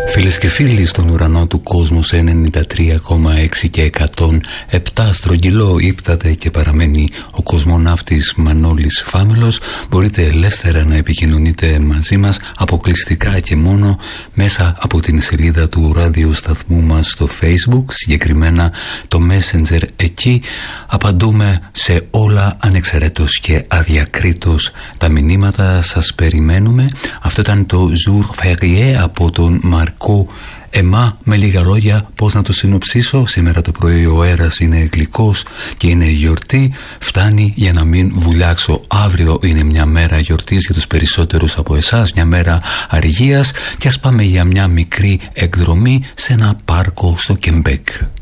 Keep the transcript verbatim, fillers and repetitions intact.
Φίλες και φίλοι, στον ουρανό του κόσμου σε ενενήντα τρία κόμμα έξι και εκατόν επτά στρογγυλό ύπταται και παραμένει ο κοσμοναύτης Μανώλης Φάμελος. Μπορείτε ελεύθερα να επικοινωνείτε μαζί μας αποκλειστικά και μόνο μέσα από την σελίδα του ραδιοσταθμού μας στο Facebook, συγκεκριμένα το Messenger. Εκεί απαντούμε σε όλα ανεξαιρέτως και αδιακρίτως τα μηνύματα, σας περιμένουμε. Αυτό ήταν το Jour Férié από τον Μαρκό Εμά. Με λίγα λόγια, πώς να το συνοψίσω: σήμερα το πρωί ο αέρας είναι γλυκός και είναι γιορτή. Φτάνει για να μην βουλιάξω. Αύριο είναι μια μέρα γιορτής για τους περισσότερους από εσάς, μια μέρα αργίας, και ας πάμε για μια μικρή εκδρομή σε ένα πάρκο στο Κεμπέκ.